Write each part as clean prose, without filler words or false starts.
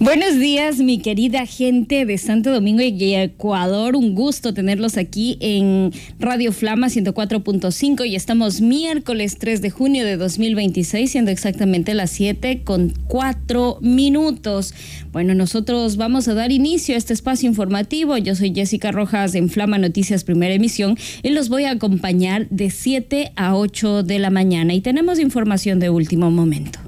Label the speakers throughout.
Speaker 1: Buenos días, mi querida gente de Santo Domingo y Ecuador. Un gusto tenerlos aquí en Radio Flama 104.5 y estamos miércoles 3 de junio de 2026, siendo exactamente las 7:04. Bueno, nosotros vamos a dar inicio a este espacio informativo. Yo soy Jessica Rojas en Flama Noticias Primera Emisión y los voy a acompañar de 7 a 8 de la mañana y tenemos información de último momento.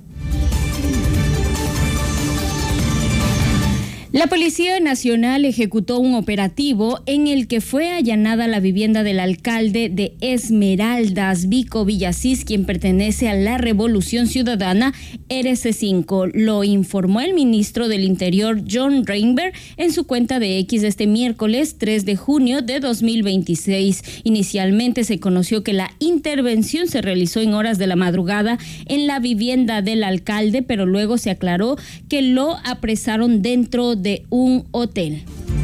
Speaker 1: La Policía Nacional ejecutó un operativo en el que fue allanada la vivienda del alcalde de Esmeraldas, Vico Villasís, quien pertenece a la Revolución Ciudadana RC5. Lo informó el ministro del Interior, John Reinberg, en su cuenta de X este miércoles 3 de junio de 2026. Inicialmente se conoció que la intervención se realizó en horas de la madrugada en la vivienda del alcalde, pero luego se aclaró que lo apresaron dentro de un hotel.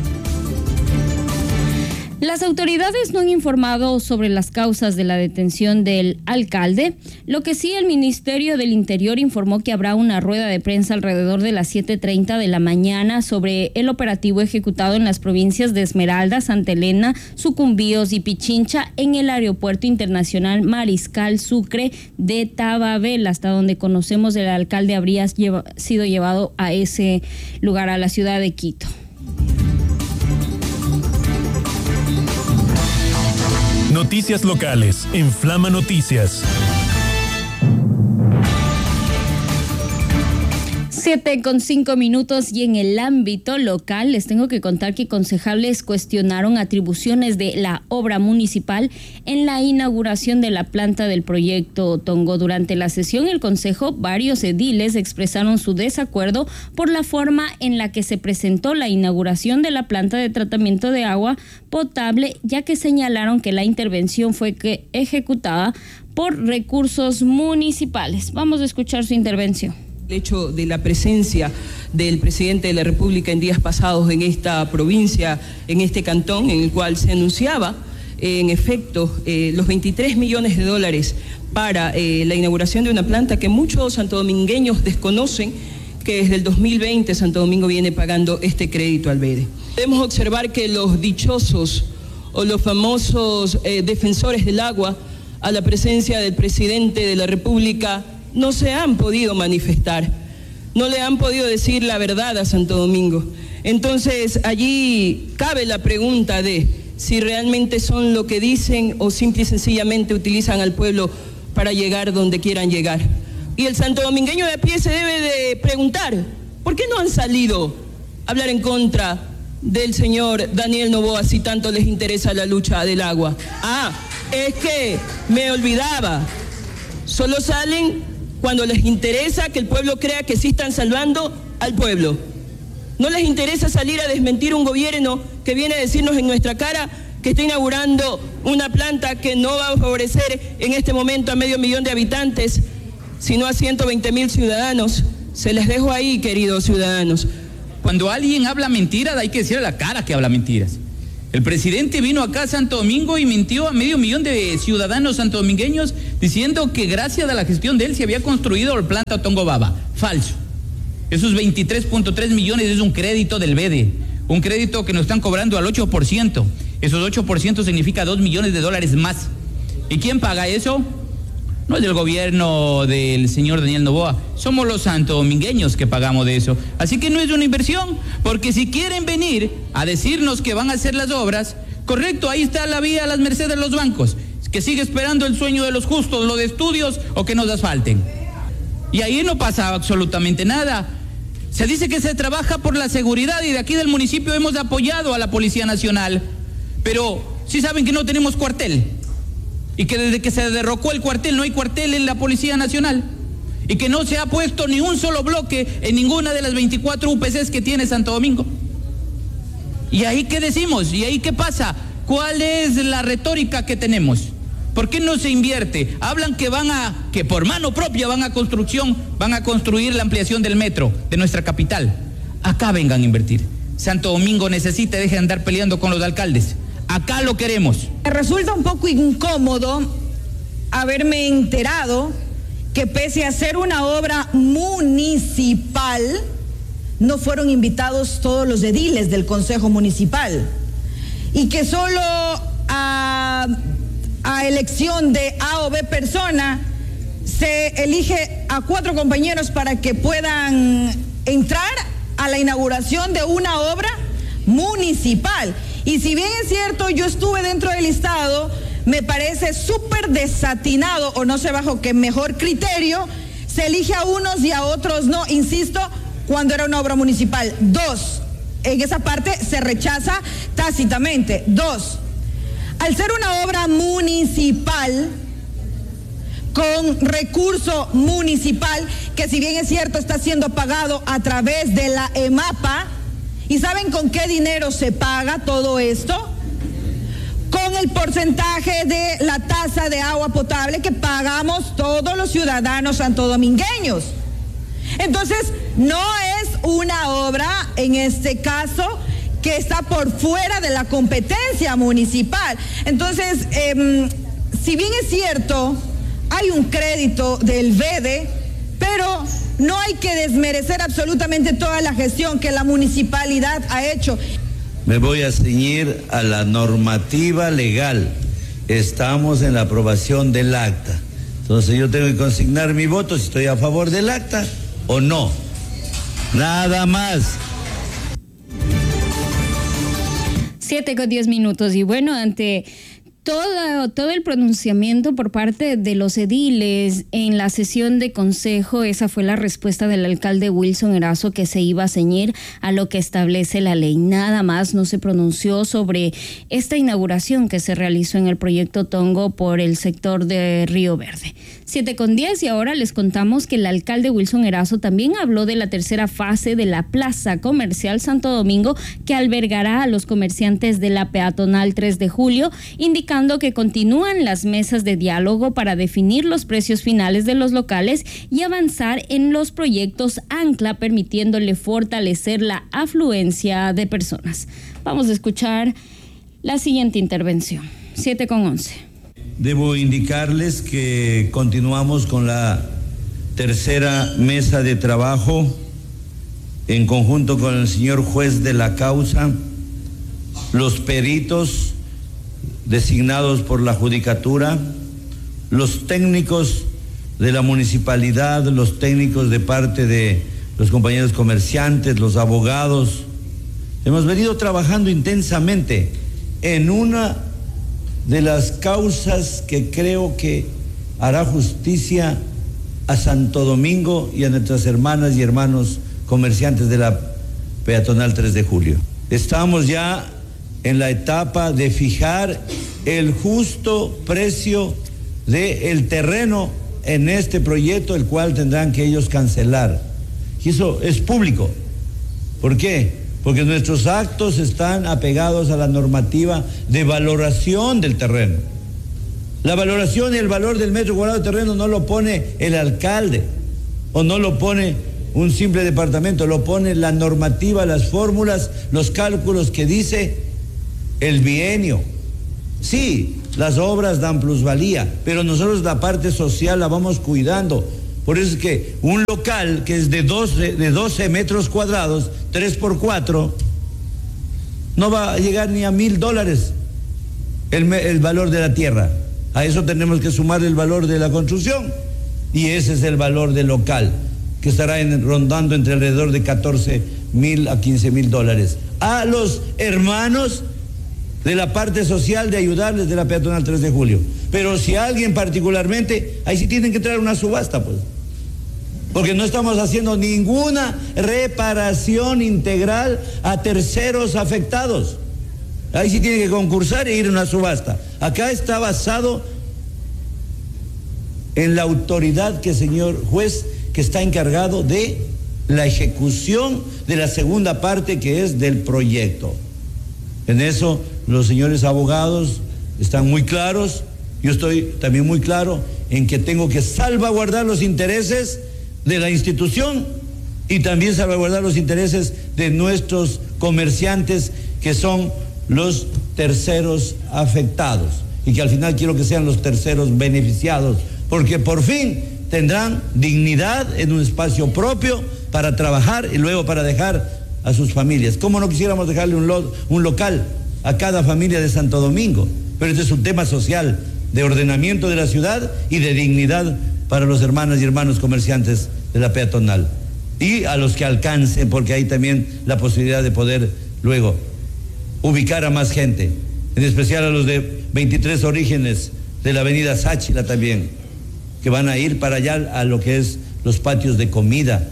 Speaker 1: Las autoridades no han informado sobre las causas de la detención del alcalde. Lo que sí, el Ministerio del Interior informó que habrá una rueda de prensa alrededor de las 7:30 de la mañana sobre el operativo ejecutado en las provincias de Esmeraldas, Santa Elena, Sucumbíos y Pichincha en el Aeropuerto Internacional Mariscal Sucre de Tababel. Hasta donde conocemos, el alcalde habría sido llevado a ese lugar, a la ciudad de Quito.
Speaker 2: Noticias locales en Flama Noticias.
Speaker 1: 7:05 y en el ámbito local les tengo que contar que concejales cuestionaron atribuciones de la obra municipal en la inauguración de la planta del proyecto Tongo. Durante la sesión el consejo, varios ediles expresaron su desacuerdo por la forma en la que se presentó la inauguración de la planta de tratamiento de agua potable, ya que señalaron que la intervención fue ejecutada por recursos municipales. Vamos a escuchar su intervención.
Speaker 3: El hecho de la presencia del presidente de la República en días pasados en esta provincia, en este cantón, en el cual se anunciaba, en efecto, los 23 millones de dólares para la inauguración de una planta que muchos santodomingueños desconocen, que desde el 2020 Santo Domingo viene pagando este crédito al BEDE. Podemos observar que los dichosos o los famosos defensores del agua, a la presencia del presidente de la República, no se han podido manifestar, no le han podido decir la verdad a Santo Domingo. Entonces allí cabe la pregunta de si realmente son lo que dicen o simple y sencillamente utilizan al pueblo para llegar donde quieran llegar. Y el santodomingueño de a pie se debe de preguntar, ¿por qué no han salido a hablar en contra del señor Daniel Noboa si tanto les interesa la lucha del agua? Es que me olvidaba, solo salen cuando les interesa que el pueblo crea que sí están salvando al pueblo. No les interesa salir a desmentir un gobierno que viene a decirnos en nuestra cara que está inaugurando una planta que no va a favorecer en este momento a 500,000 de habitantes, sino a 120,000 ciudadanos. Se les dejo ahí, queridos ciudadanos.
Speaker 4: Cuando alguien habla mentiras, hay que decirle a la cara que habla mentiras. El presidente vino acá a Santo Domingo y mintió a 500,000 de ciudadanos santodomingueños diciendo que gracias a la gestión de él se había construido la planta Tongo Baba. Falso. Esos 23.3 millones es un crédito del BEDE, un crédito que nos están cobrando al 8%. Esos 8% significa 2 millones de dólares más. ¿Y quién paga eso? No es del gobierno del señor Daniel Noboa, somos los santodomingueños que pagamos de eso. Así que no es una inversión, porque si quieren venir a decirnos que van a hacer las obras, correcto, ahí está la vía a las mercedes de los bancos, que sigue esperando el sueño de los justos, lo de estudios o que nos asfalten. Y ahí no pasa absolutamente nada. Se dice que se trabaja por la seguridad y de aquí del municipio hemos apoyado a la Policía Nacional, pero sí saben que no tenemos cuartel. Y que desde que se derrocó el cuartel no hay cuartel en la Policía Nacional y que no se ha puesto ni un solo bloque en ninguna de las 24 UPCs que tiene Santo Domingo. ¿Y ahí qué decimos? ¿Y ahí qué pasa? ¿Cuál es la retórica que tenemos? ¿Por qué no se invierte? Hablan que por mano propia van a construir la ampliación del metro de nuestra capital. Acá vengan a invertir. Santo Domingo necesita, deje de andar peleando con los alcaldes. Acá lo queremos.
Speaker 5: Me resulta un poco incómodo haberme enterado que pese a ser una obra municipal, no fueron invitados todos los ediles del Consejo Municipal y que solo a elección de A o B persona se elige a 4 compañeros para que puedan entrar a la inauguración de una obra municipal. Y si bien es cierto, yo estuve dentro del listado, me parece súper desatinado, o no sé bajo qué mejor criterio, se elige a unos y a otros no, insisto, cuando era una obra municipal. 2, en esa parte se rechaza tácitamente. 2, al ser una obra municipal, con recurso municipal, que si bien es cierto está siendo pagado a través de la EMAPA, ¿y saben con qué dinero se paga todo esto? Con el porcentaje de la tasa de agua potable que pagamos todos los ciudadanos santodomingueños. Entonces, no es una obra, en este caso, que está por fuera de la competencia municipal. Entonces, si bien es cierto, hay un crédito del VEDE, pero no hay que desmerecer absolutamente toda la gestión que la municipalidad ha hecho.
Speaker 6: Me voy a ceñir a la normativa legal. Estamos en la aprobación del acta. Entonces yo tengo que consignar mi voto si estoy a favor del acta o no. Nada más.
Speaker 1: 7:10. Y bueno, ante todo el pronunciamiento por parte de los ediles en la sesión de consejo, esa fue la respuesta del alcalde Wilson Erazo, que se iba a ceñir a lo que establece la ley. Nada más, no se pronunció sobre esta inauguración que se realizó en el proyecto Tongo por el sector de Río Verde. 7:10, y ahora les contamos que el alcalde Wilson Erazo también habló de la tercera fase de la Plaza Comercial Santo Domingo, que albergará a los comerciantes de la peatonal 3 de julio, indicando que continúan las mesas de diálogo para definir los precios finales de los locales y avanzar en los proyectos ancla, permitiéndole fortalecer la afluencia de personas. Vamos a escuchar la siguiente intervención. 7:11.
Speaker 6: Debo indicarles que continuamos con la tercera mesa de trabajo en conjunto con el señor juez de la causa, los peritos designados por la judicatura, los técnicos de la municipalidad, los técnicos de parte de los compañeros comerciantes, los abogados. Hemos venido trabajando intensamente en una de las causas que creo que hará justicia a Santo Domingo y a nuestras hermanas y hermanos comerciantes de la peatonal 3 de julio. Estamos ya en la etapa de fijar el justo precio del terreno en este proyecto, el cual tendrán que ellos cancelar. Y eso es público. ¿Por qué? Porque nuestros actos están apegados a la normativa de valoración del terreno. La valoración y el valor del metro cuadrado de terreno no lo pone el alcalde o no lo pone un simple departamento, lo pone la normativa, las fórmulas, los cálculos que dice el bienio. Sí, las obras dan plusvalía, pero nosotros la parte social la vamos cuidando. Por eso es que un local que es de 12 metros cuadrados, 3x4, no va a llegar ni a $1,000 el valor de la tierra. A eso tenemos que sumar el valor de la construcción, y ese es el valor del local, que estará rondando entre alrededor de $14,000 a $15,000. A los hermanos de la parte social de ayudarles de la peatonal 3 de julio. Pero si alguien particularmente, ahí sí tienen que traer una subasta, pues. Porque no estamos haciendo ninguna reparación integral a terceros afectados. Ahí sí tiene que concursar e ir a una subasta. Acá está basado en la autoridad que el señor juez, que está encargado de la ejecución de la segunda parte, que es del proyecto. En eso los señores abogados están muy claros, yo estoy también muy claro en que tengo que salvaguardar los intereses de la institución y también salvaguardar los intereses de nuestros comerciantes, que son los terceros afectados, y que al final quiero que sean los terceros beneficiados, porque por fin tendrán dignidad en un espacio propio, para trabajar y luego para dejar a sus familias. ¿Cómo no quisiéramos dejarle un local a cada familia de Santo Domingo? Pero este es un tema social, de ordenamiento de la ciudad y de dignidad para los hermanas y hermanos comerciantes de la peatonal. Y a los que alcancen, porque hay también la posibilidad de poder luego ubicar a más gente, en especial a los de 23 Orígenes de la avenida Sáchila también, que van a ir para allá a lo que es los patios de comida.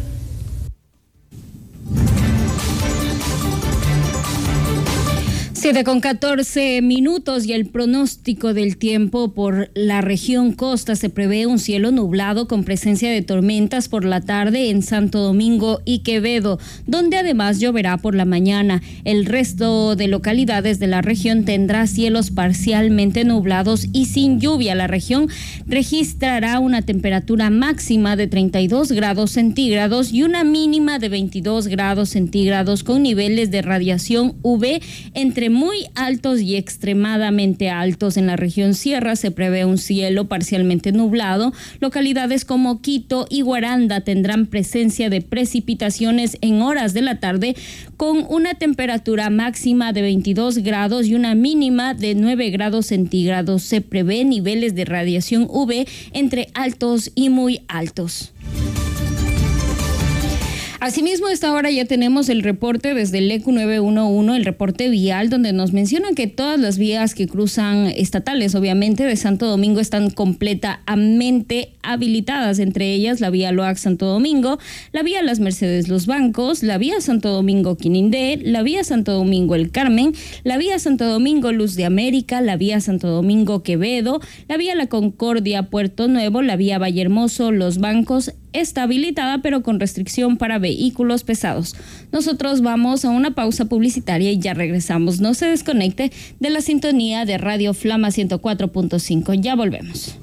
Speaker 1: 7:14 y el pronóstico del tiempo por la región costa: se prevé un cielo nublado con presencia de tormentas por la tarde en Santo Domingo y Quevedo, donde además lloverá por la mañana. El resto de localidades de la región tendrá cielos parcialmente nublados y sin lluvia. La región registrará una temperatura máxima de 32 grados centígrados y una mínima de 22 grados centígrados, con niveles de radiación UV entre muy altos y extremadamente altos. En la región sierra se prevé un cielo parcialmente nublado. Localidades como Quito y Guaranda tendrán presencia de precipitaciones en horas de la tarde, con una temperatura máxima de 22 grados y una mínima de 9 grados centígrados. Se prevé niveles de radiación UV entre altos y muy altos. Asimismo, a esta hora ya tenemos el reporte desde el ECU 911, el reporte vial, donde nos mencionan que todas las vías que cruzan estatales, obviamente, de Santo Domingo están completamente habilitadas, entre ellas la vía Loac Santo Domingo, la vía Las Mercedes Los Bancos, la vía Santo Domingo Quinindé, la vía Santo Domingo El Carmen, la vía Santo Domingo Luz de América, la vía Santo Domingo Quevedo, la vía La Concordia Puerto Nuevo, la vía Vallehermoso Los Bancos, está habilitada pero con restricción para vehículos pesados. Nosotros vamos a una pausa publicitaria y ya regresamos. No se desconecte de la sintonía de Radio Flama 104.5. Ya volvemos.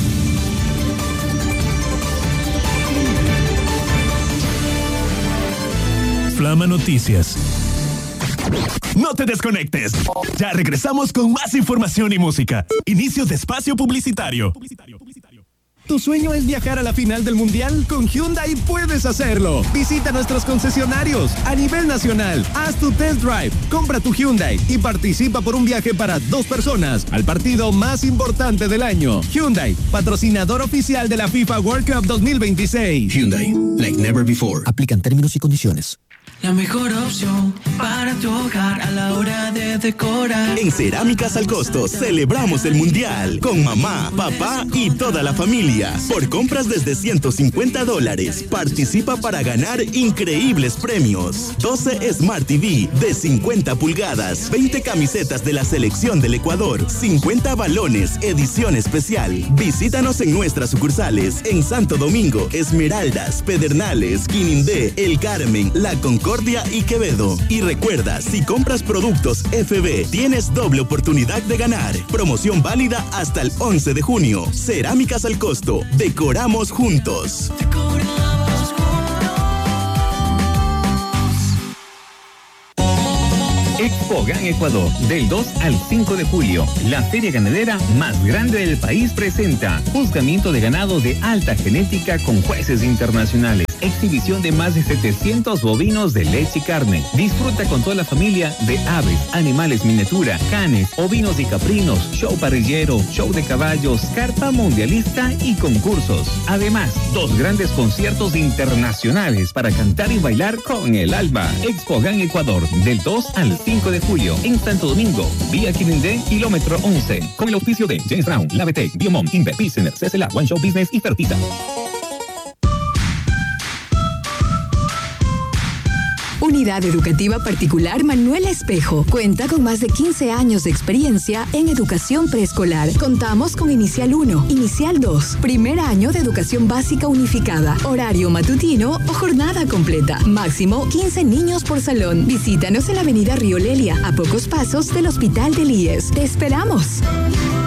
Speaker 2: Flama Noticias. No te desconectes. Ya regresamos con más información y música. Inicio de espacio publicitario. ¿Tu sueño es viajar a la final del Mundial? Con Hyundai puedes hacerlo. Visita nuestros concesionarios a nivel nacional. Haz tu test drive, compra tu Hyundai y participa por un viaje para 2 personas al partido más importante del año. Hyundai, patrocinador oficial de la FIFA World Cup 2026.
Speaker 7: Hyundai, like never before. Aplican términos y condiciones.
Speaker 8: La mejor opción para tu hogar a la hora de decorar.
Speaker 9: En Cerámicas al Costo celebramos el Mundial con mamá, papá y toda la familia. Por compras desde $150, participa para ganar increíbles premios. 12 Smart TV de 50 pulgadas, 20 camisetas de la selección del Ecuador, 50 balones, edición especial. Visítanos en nuestras sucursales en Santo Domingo, Esmeraldas, Pedernales, Quinindé, El Carmen, La Concordia y Quevedo. Y recuerda, si compras productos FB, tienes doble oportunidad de ganar. Promoción válida hasta el 11 de junio. Cerámicas al Costo. Decoramos juntos.
Speaker 10: Expogan Ecuador, del 2 al 5 de julio. La feria ganadera más grande del país presenta juzgamiento de ganado de alta genética con jueces internacionales. Exhibición de más de 700 bovinos de leche y carne. Disfruta con toda la familia de aves, animales miniatura, canes, ovinos y caprinos, show parrillero, show de caballos, carpa mundialista y concursos. Además, 2 grandes conciertos internacionales para cantar y bailar con el alba. Expogan Ecuador, del 2 al 5 de julio, en Santo Domingo, vía Quinindé, kilómetro 11, con el auspicio de James Brown, Lavetec, Biomom, Inver, Pilsener, CCLA, One Show Business y Fertita.
Speaker 11: Unidad Educativa Particular Manuel Espejo cuenta con más de 15 años de experiencia en educación preescolar. Contamos con Inicial 1, Inicial 2, primer año de educación básica unificada, horario matutino o jornada completa. Máximo 15 niños por salón. Visítanos en la avenida Río Lelia, a pocos pasos del Hospital del IES. ¡Te esperamos!